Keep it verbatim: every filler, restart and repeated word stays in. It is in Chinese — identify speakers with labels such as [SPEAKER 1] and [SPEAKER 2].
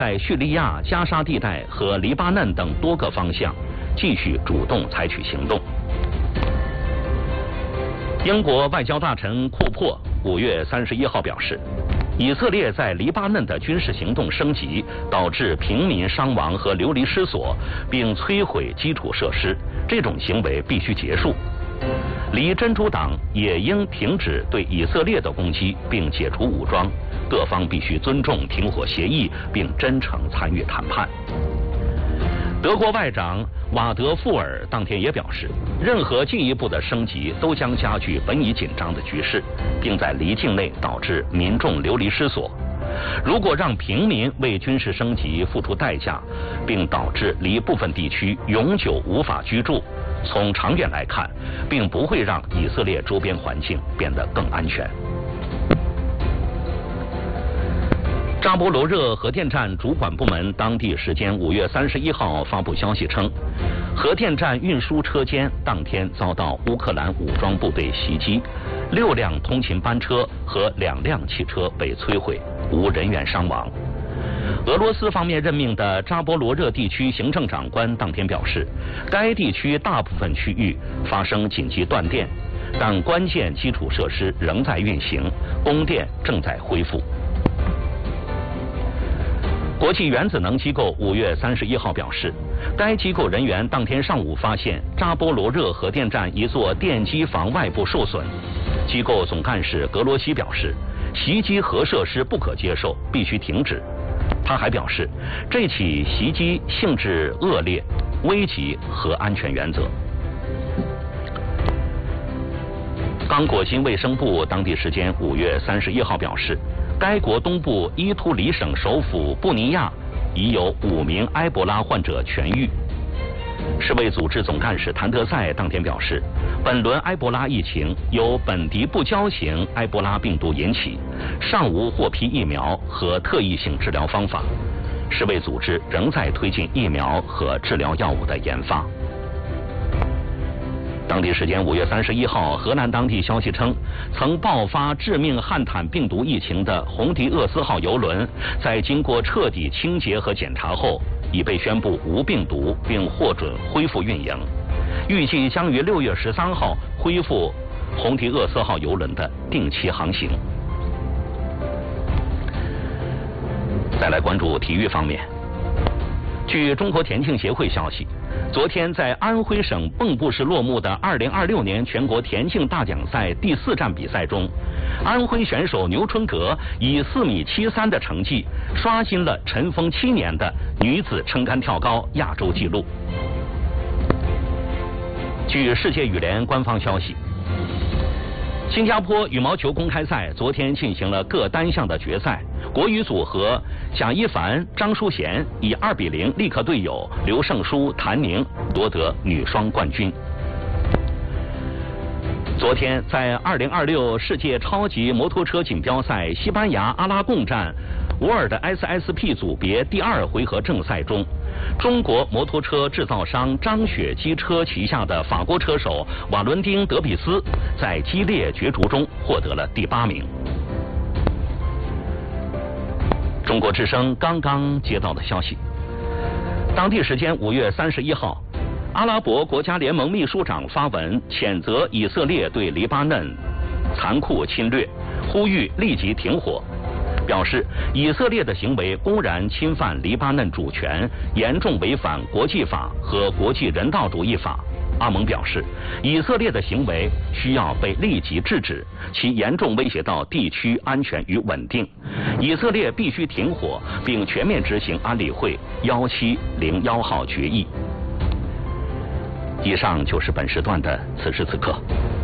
[SPEAKER 1] 在叙利亚、加沙地带和黎巴嫩等多个方向继续主动采取行动。英国外交大臣库珀五月三十一号表示，以色列在黎巴嫩的军事行动升级，导致平民伤亡和流离失所，并摧毁基础设施，这种行为必须结束。黎真主党也应停止对以色列的攻击，并解除武装。各方必须尊重停火协议，并真诚参与谈判。德国外长瓦德富尔当天也表示，任何进一步的升级都将加剧本已紧张的局势，并在黎境内导致民众流离失所。如果让平民为军事升级付出代价，并导致黎部分地区永久无法居住，从长远来看，并不会让以色列周边环境变得更安全。扎波罗热核电站主管部门当地时间五月三十一号发布消息称，核电站运输车间当天遭到乌克兰武装部队袭击，六辆通勤班车和两辆汽车被摧毁，无人员伤亡。俄罗斯方面任命的扎波罗热地区行政长官当天表示，该地区大部分区域发生紧急断电，但关键基础设施仍在运行，供电正在恢复。国际原子能机构五月三十一号表示，该机构人员当天上午发现扎波罗热核电站一座电机房外部受损。机构总干事格罗西表示，袭击核设施不可接受，必须停止。他还表示，这起袭击性质恶劣，危及核安全原则。刚果金卫生部当地时间五月三十一号表示，该国东部伊图里省首府布尼亚已有五名埃博拉患者痊愈。世卫组织总干事谭德赛当天表示，本轮埃博拉疫情由本地不交型埃博拉病毒引起，尚无获批疫苗和特异性治疗方法。世卫组织仍在推进疫苗和治疗药物的研发。当地时间五月三十一号，荷兰当地消息称，曾爆发致命汉坦病毒疫情的红迪厄斯号邮轮，在经过彻底清洁和检查后，已被宣布无病毒，并获准恢复运营。预计将于六月十三号恢复红迪厄斯号邮轮的定期航行。再来关注体育方面。据中国田径协会消息，昨天在安徽省蚌埠市落幕的二零二六年全国田径大奖赛第四站比赛中，安徽选手牛春格以四米七三的成绩刷新了尘封七年的女子撑杆跳高亚洲纪录。据世界羽联官方消息，新加坡羽毛球公开赛昨天进行了各单项的决赛，国羽组合贾一凡、张淑娴以二比零力克队友刘胜书、谭宁，夺得女双冠军。昨天在二零二六世界超级摩托车锦标赛西班牙阿拉贡站沃尔的 S S P 组别第二回合正赛中，中国摩托车制造商张雪机车旗下的法国车手瓦伦丁·德比斯在激烈角逐中获得了第八名。中国之声刚刚接到的消息，当地时间五月三十一号，阿拉伯国家联盟秘书长发文谴责以色列对黎巴嫩残酷侵略，呼吁立即停火，表示以色列的行为公然侵犯黎巴嫩主权，严重违反国际法和国际人道主义法。阿盟表示，以色列的行为需要被立即制止，其严重威胁到地区安全与稳定。以色列必须停火，并全面执行安理会一七零一号决议。以上就是本时段的此时此刻。